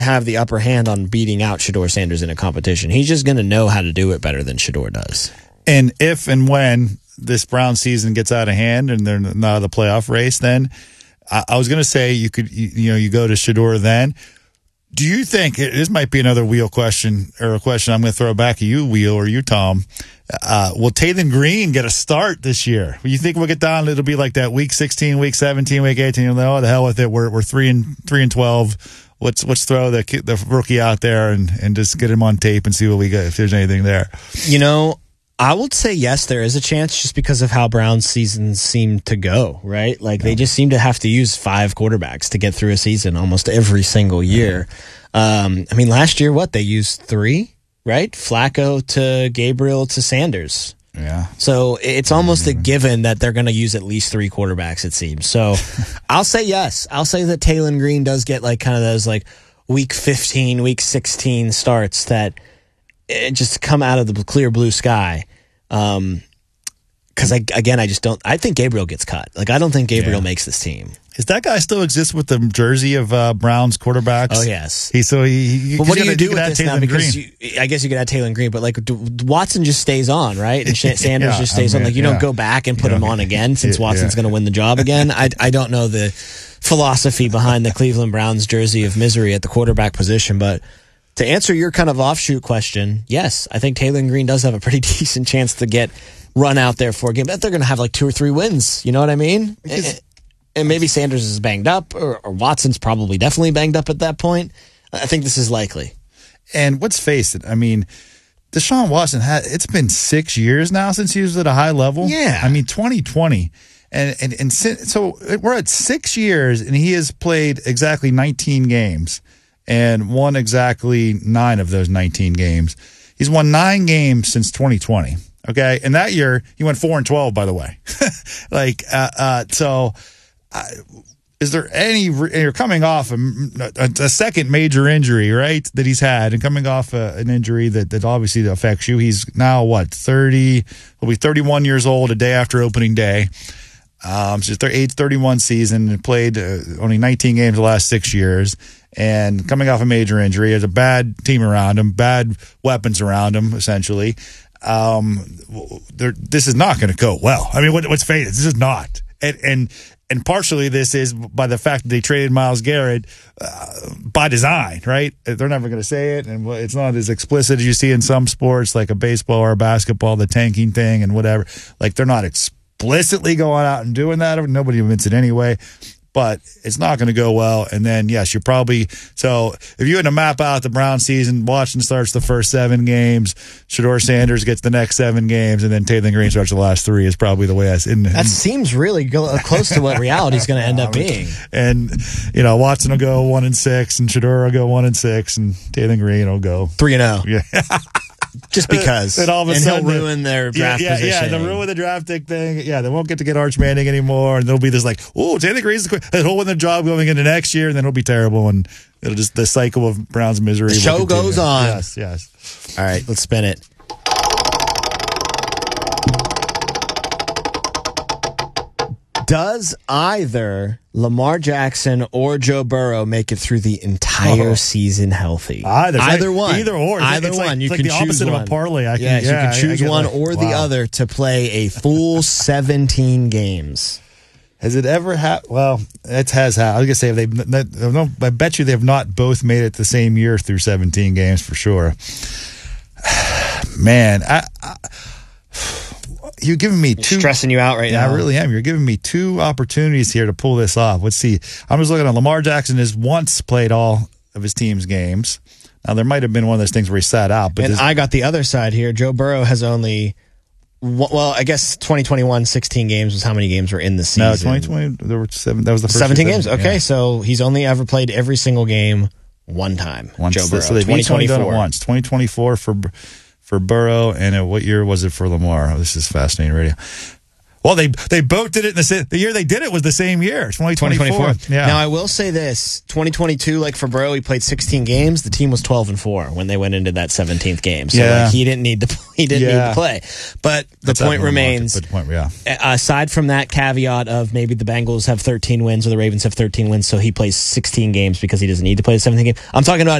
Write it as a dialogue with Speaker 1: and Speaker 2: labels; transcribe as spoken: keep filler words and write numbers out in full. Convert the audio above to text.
Speaker 1: have the upper hand on beating out Shedeur Sanders in a competition. He's just going to know how to do it better than Shedeur does.
Speaker 2: And if and when this Brown season gets out of hand and they're not out of the playoff race, then I, I was going to say you could, you, you know, you go to Shedeur then. Do you think, this might be another Wheel question, or a question I'm going to throw back at you, Wheel, or you, Tom. Uh, will Taylen Green get a start this year? You think we'll get down, it'll be like that week sixteen, week seventeen, week eighteen, you'll know, oh, the hell with it, we're we're three and three and twelve. Let's let's throw the the rookie out there and, and just get him on tape and see what we get, if there's anything there.
Speaker 1: You know, I would say yes, there is a chance, just because of how Brown's seasons seem to go, right? Like, yeah. They just seem to have to use five quarterbacks to get through a season almost every single year. Yeah. Um, I mean, last year, what, they used three, right? Flacco to Gabriel to Sanders.
Speaker 2: Yeah.
Speaker 1: So it's almost a given that they're going to use at least three quarterbacks, it seems. So I'll say yes. I'll say that Taylen Green does get like kind of those like week fifteen, week sixteen starts that it just come out of the clear blue sky. Um, because I again, I just don't. I think Gabriel gets cut. Like, I don't think Gabriel yeah. makes this team.
Speaker 2: Is that guy still exist with the jersey of uh, Browns quarterbacks?
Speaker 1: Oh yes.
Speaker 2: He so he. he
Speaker 1: but what do you do with this
Speaker 2: Taylen
Speaker 1: now? Because you, I guess you could add Taylen Green, but like Watson just stays on, right? And Sanders yeah, just stays I mean, on. Like, you yeah. don't go back and put you him on again since yeah, Watson's yeah. going to win the job again. I I don't know the philosophy behind the Cleveland Browns jersey of misery at the quarterback position, but to answer your kind of offshoot question, yes, I think Taylen Green does have a pretty decent chance to get run out there for a game. But they're going to have like two or three wins. You know what I mean? Because, and maybe Sanders is banged up, or, or Watson's probably definitely banged up at that point. I think this is likely.
Speaker 2: And let's face it, I mean, Deshaun Watson, had it's been six years now since he was at a high level.
Speaker 1: Yeah.
Speaker 2: I mean, twenty twenty. And, and, and so we're at six years, and he has played exactly nineteen games and won exactly nine of those nineteen games. He's won nine games since twenty twenty. Okay, and that year he went four and twelve. By the way, like uh, uh, so, uh, is there any? You're coming off a, a, a second major injury, right? That he's had, and coming off a, an injury that that obviously affects you. He's now what thirty? He'll be thirty-one years old a day after opening day. Um, so age thirty-one season, and played uh, only nineteen games the last six years. And coming off a major injury, he has a bad team around him, bad weapons around him, essentially. Um, this is not going to go well. I mean, what, what's fate? This is not. And, and, and partially this is by the fact that they traded Myles Garrett, uh, by design, right? They're never going to say it. And it's not as explicit as you see in some sports, like a baseball or a basketball, the tanking thing and whatever. Like, they're not explicitly going out and doing that. Nobody admits it anyway. But it's not going to go well. And then, yes, you're probably – so if you had to map out the Brown season, Watson starts the first seven games, Shedeur Sanders gets the next seven games, and then Taylen Green starts the last three is probably the way I –
Speaker 1: That seems really go, close to what reality is going to end up being.
Speaker 2: And, you know, Watson will go one and six, and Shedeur will go one and six, and Taylen Green will go –
Speaker 1: three and oh.
Speaker 2: Yeah.
Speaker 1: Just because.
Speaker 2: And, all of a
Speaker 1: and
Speaker 2: sudden,
Speaker 1: he'll ruin their draft
Speaker 2: yeah, yeah,
Speaker 1: position.
Speaker 2: Yeah, they'll ruin the draft pick thing. Yeah, they won't get to get Arch Manning anymore. And there'll be this like, oh, Taylen Green's the quick. And he'll win the job going into next year, and then it'll be terrible. And it'll just, the cycle of Brown's misery.
Speaker 1: The show goes on.
Speaker 2: Yes, yes.
Speaker 1: All right, let's spin it. Does either Lamar Jackson or Joe Burrow make it through the entire oh. season healthy?
Speaker 2: Either,
Speaker 1: either
Speaker 2: like,
Speaker 1: one.
Speaker 2: Either or.
Speaker 1: Either
Speaker 2: it's
Speaker 1: one.
Speaker 2: Like,
Speaker 1: you
Speaker 2: it's
Speaker 1: can
Speaker 2: like the
Speaker 1: choose
Speaker 2: opposite
Speaker 1: one.
Speaker 2: of a parlay. I can,
Speaker 1: yes,
Speaker 2: yeah,
Speaker 1: you can choose one
Speaker 2: like,
Speaker 1: or
Speaker 2: wow.
Speaker 1: the other to play a full seventeen games.
Speaker 2: Has it ever happened? Well, it has happened. I was going to say, they, I bet you they have not both made it the same year through seventeen games for sure. Man, I... I You're giving me two.
Speaker 1: Stressing you out right
Speaker 2: yeah,
Speaker 1: now.
Speaker 2: I really am. You're giving me two opportunities here to pull this off. Let's see. I'm just looking at Lamar Jackson has once played all of his team's games. Now, there might have been one of those things where he sat out. But
Speaker 1: and I got the other side here. Joe Burrow has only, well, I guess twenty twenty-one, sixteen games was how many games were in the season?
Speaker 2: No, twenty twenty, there were seven. That was the first
Speaker 1: seventeen games? Okay,
Speaker 2: yeah.
Speaker 1: So he's only ever played every single game one time. Once, Joe Burrow.
Speaker 2: So they've each only done it once. twenty twenty-four for... for Burrow, and what year was it for Lamar? Oh, this is fascinating radio. Well, they they both did it in the same, the year they did it was the same year, twenty twenty-four. Yeah.
Speaker 1: Now I will say this: twenty twenty-two, like for Burrow, he played sixteen games. The team was twelve and four when they went into that seventeenth game. So
Speaker 2: yeah.
Speaker 1: like, he didn't need to he didn't yeah. need to play. But the
Speaker 2: That's
Speaker 1: point remains.
Speaker 2: Market, point, yeah.
Speaker 1: Aside from that caveat of maybe the Bengals have thirteen wins or the Ravens have thirteen wins, so he plays sixteen games because he doesn't need to play the seventeenth game. I'm talking about